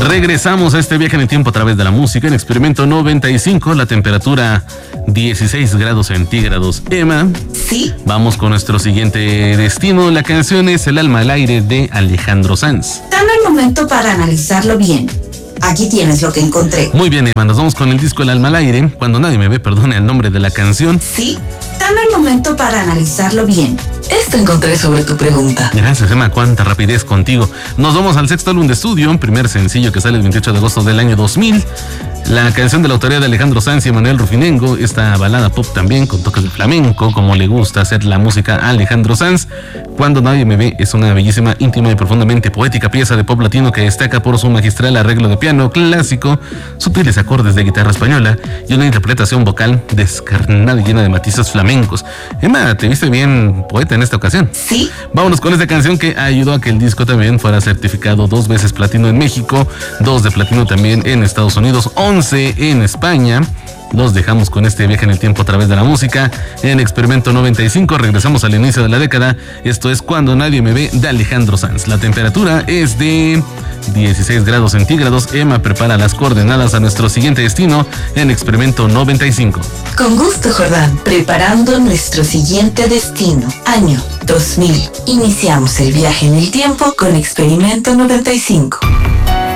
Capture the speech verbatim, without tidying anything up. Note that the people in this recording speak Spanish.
Regresamos a este viaje en el tiempo a través de la música. En Experimento noventa y cinco, la temperatura dieciséis grados centígrados. Emma. Sí. Vamos con nuestro siguiente destino. La canción es El alma al aire de Alejandro Sanz. Dame un momento para analizarlo bien. Aquí tienes lo que encontré. Muy bien, Emma, nos vamos con el disco El alma al aire. Cuando nadie me ve, perdone el nombre de la canción. Sí. Dame un momento para analizarlo bien. Esto encontré sobre tu pregunta. Gracias, Emma, cuánta rapidez contigo. Nos vamos al sexto álbum de estudio, primer sencillo que sale el veintiocho de agosto del año dos mil. La canción de la autoría de Alejandro Sanz y Manuel Rufinengo, esta balada pop también con toques de flamenco, como le gusta hacer la música a Alejandro Sanz. Cuando nadie me ve es una bellísima, íntima y profundamente poética pieza de pop latino que destaca por su magistral arreglo de piano clásico, sutiles acordes de guitarra española y una interpretación vocal descarnada y llena de matices flamencos. Emma, ¿te viste bien poeta en esta ocasión? Sí. Vámonos con esta canción que ayudó a que el disco también fuera certificado dos veces platino en México, dos de platino también en Estados Unidos, once en España. Los dejamos con este viaje en el tiempo a través de la música. En Experimento noventa y cinco regresamos al inicio de la década. Esto es Cuando nadie me ve de Alejandro Sanz. La temperatura es de dieciséis grados centígrados. Emma prepara las coordenadas a nuestro siguiente destino en Experimento noventa y cinco. Con gusto, Jordán. Preparando nuestro siguiente destino. Año dos mil. Iniciamos el viaje en el tiempo con Experimento noventa y cinco.